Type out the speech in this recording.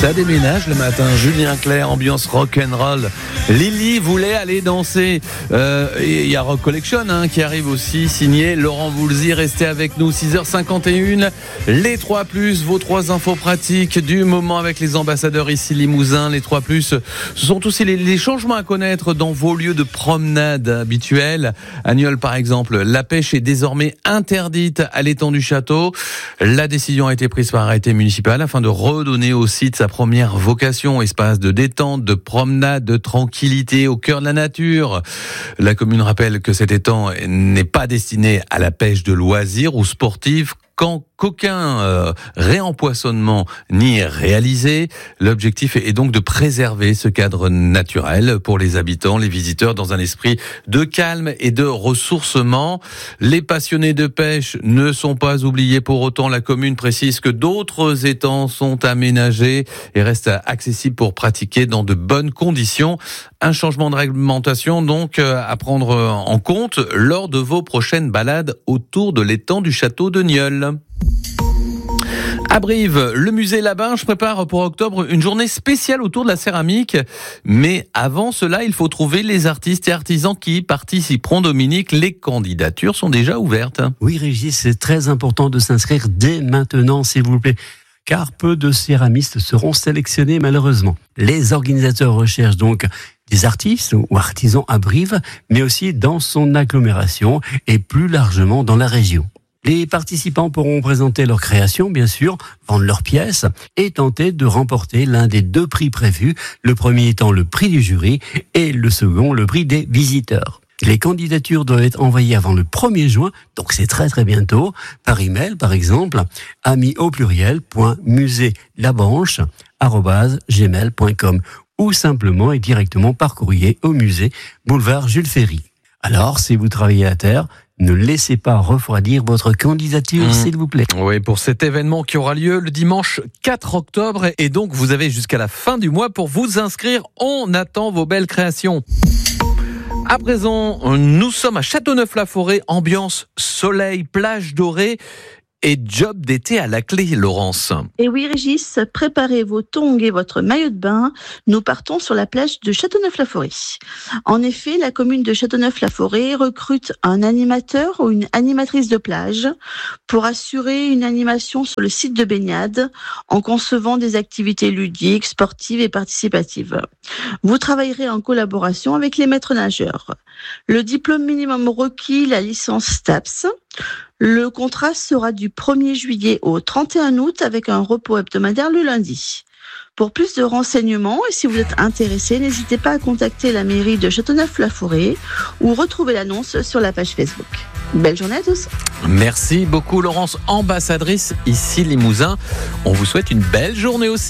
Ça déménage le matin. Julien Clerc, ambiance rock'n'roll. Lily voulait aller danser. Et il y a Rock Collection qui arrive aussi, signé Laurent Voulzy. Restez avec nous, 6h51. Les 3+, vos 3 infos pratiques du moment avec les ambassadeurs ici Limousin. Les 3+, ce sont aussi les changements à connaître dans vos lieux de promenade habituels. À Nieul, par exemple, la pêche est désormais interdite à l'étang du château. La décision a été prise par arrêté municipal afin de redonner au site sa première vocation, espace de détente, de promenade, de tranquillité au cœur de la nature. La commune rappelle que cet étang n'est pas destiné à la pêche de loisirs ou sportive, qu'aucun réempoisonnement n'y est réalisé. L'objectif est donc de préserver ce cadre naturel pour les habitants, les visiteurs, dans un esprit de calme et de ressourcement. Les passionnés de pêche ne sont pas oubliés pour autant. La commune précise que d'autres étangs sont aménagés et restent accessibles pour pratiquer dans de bonnes conditions. Un changement de réglementation donc à prendre en compte lors de vos prochaines balades autour de l'étang du château de Nieul. À Brive, le musée Labinche prépare pour octobre une journée spéciale autour de la céramique. Mais avant cela, il faut trouver les artistes et artisans qui participeront. Dominique, les candidatures sont déjà ouvertes. Oui, Régis, c'est très important de s'inscrire dès maintenant, s'il vous plaît, car peu de céramistes seront sélectionnés malheureusement. Les organisateurs recherchent donc des artistes ou artisans à Brive, mais aussi dans son agglomération et plus largement dans la région. Les participants pourront présenter leur création, bien sûr, vendre leurs pièces et tenter de remporter l'un des 2 prix prévus, le premier étant le prix du jury et le second le prix des visiteurs. Les candidatures doivent être envoyées avant le 1er juin, donc c'est très très bientôt, par email par exemple, amis@museelabanche@gmail.com ou simplement et directement par courrier au musée boulevard Jules Ferry. Alors, si vous travaillez à terre, ne laissez pas refroidir votre candidature, s'il vous plaît. Oui, pour cet événement qui aura lieu le dimanche 4 octobre. Et donc, vous avez jusqu'à la fin du mois pour vous inscrire. On attend vos belles créations. À présent, nous sommes à Châteauneuf-la-Forêt, ambiance soleil, plage dorée et job d'été à la clé, Laurence. Et oui, Régis, préparez vos tongs et votre maillot de bain. Nous partons sur la plage de Châteauneuf-la-Forêt. En effet, la commune de Châteauneuf-la-Forêt recrute un animateur ou une animatrice de plage pour assurer une animation sur le site de baignade en concevant des activités ludiques, sportives et participatives. Vous travaillerez en collaboration avec les maîtres nageurs. Le diplôme minimum requis, la licence STAPS. Le contrat sera du 1er juillet au 31 août avec un repos hebdomadaire le lundi. Pour plus de renseignements et si vous êtes intéressé, n'hésitez pas à contacter la mairie de Châteauneuf-la-Forêt ou retrouver l'annonce sur la page Facebook. Belle journée à tous. Merci beaucoup Laurence, ambassadrice ici Limousin. On vous souhaite une belle journée aussi.